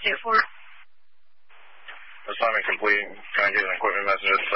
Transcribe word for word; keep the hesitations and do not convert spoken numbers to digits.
two four. Assignment complete. Trying to get an equipment messenger